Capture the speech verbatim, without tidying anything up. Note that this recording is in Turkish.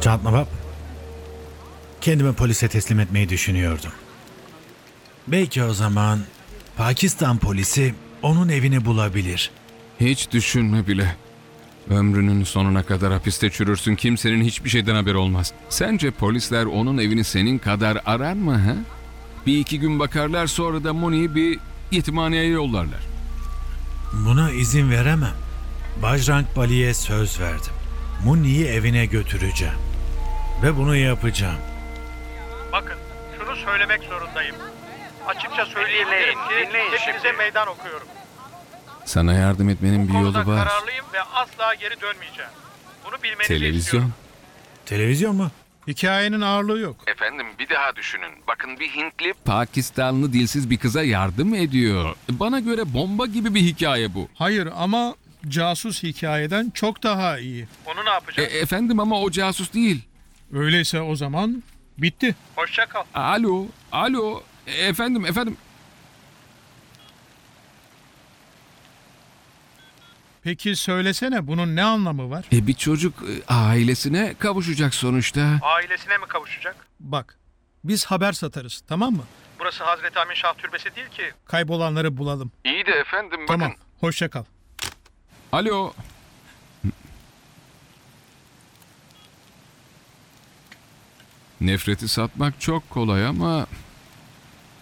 Çatnava, kendimi polise teslim etmeyi düşünüyordum. Belki o zaman Pakistan polisi onun evini bulabilir. Hiç düşünme bile. Ömrünün sonuna kadar hapiste çürürsün, kimsenin hiçbir şeyden haberi olmaz. Sence polisler onun evini senin kadar arar mı ha? Bir iki gün bakarlar, sonra da Muni'yi bir yetimhaneye yollarlar. Buna izin veremem. Bajrang Bali'ye söz verdim. Muni'yi evine götüreceğim. Ve bunu yapacağım. Bakın, şunu söylemek zorundayım. Açıkça söyleyebilirim ki dinleyin hepinize şimdi. meydan okuyorum. Sana yardım etmenin bir Bu yolu konuda var. kararlıyım ve asla geri dönmeyeceğim. Bunu bilmenizi Televizyon. istiyorum. Televizyon mu? Hikayenin ağırlığı yok. Efendim, bir daha düşünün. Bakın, bir Hintli Pakistanlı dilsiz bir kıza yardım ediyor. Bana göre bomba gibi bir hikaye bu. Hayır ama casus hikayeden çok daha iyi. Onu ne E, yapacağız? efendim ama o casus değil. Öyleyse o zaman bitti. Hoşça kal. Alo, alo. E, efendim, efendim. Peki söylesene bunun ne anlamı var? E, bir çocuk e, ailesine kavuşacak sonuçta. Ailesine mi kavuşacak? Bak biz haber satarız tamam mı? Burası Hazreti Amin Şah Türbesi değil ki. Kaybolanları bulalım. İyi de efendim, bakın. Tamam hoşça kal. Alo. Nefreti satmak çok kolay ama